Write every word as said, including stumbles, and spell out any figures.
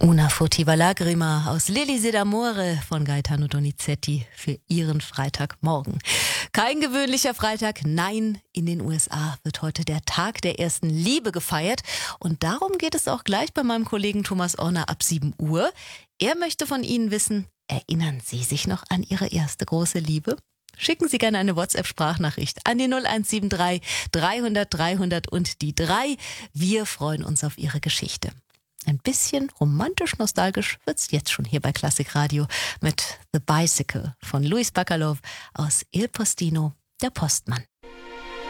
Una furtiva lagrima aus L'Elysée d'Amore von Gaetano Donizetti für Ihren Freitagmorgen. Kein gewöhnlicher Freitag, nein, in den U S A wird heute der Tag der ersten Liebe gefeiert. Und darum geht es auch gleich bei meinem Kollegen Thomas Orner ab sieben Uhr. Er möchte von Ihnen wissen, erinnern Sie sich noch an Ihre erste große Liebe? Schicken Sie gerne eine WhatsApp-Sprachnachricht an die null eins sieben drei dreihundert dreihundert und die drei. Wir freuen uns auf Ihre Geschichte. Ein bisschen romantisch-nostalgisch wird's jetzt schon hier bei Klassik Radio mit The Bicycle von Luis Bacalov aus Il Postino, der Postmann.